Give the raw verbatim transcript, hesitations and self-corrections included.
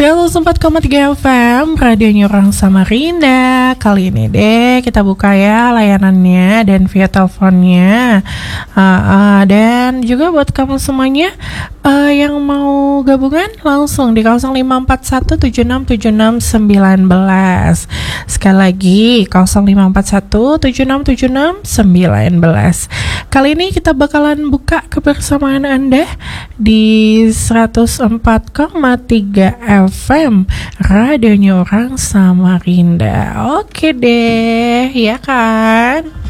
seratus empat koma tiga F M, radionya orang Samarinda. Kali ini deh kita buka ya layanannya dan via teleponnya. uh, uh, Dan juga buat kamu semuanya uh, yang mau gabungan langsung di nol lima empat satu tujuh enam tujuh enam sembilan satu. Sekali lagi nol lima empat satu tujuh enam tujuh enam sembilan satu. Kali ini kita bakalan buka kebersamaan Anda di seratus empat koma tiga F M, radionya orang Samarinda. Oke deh, ya kan?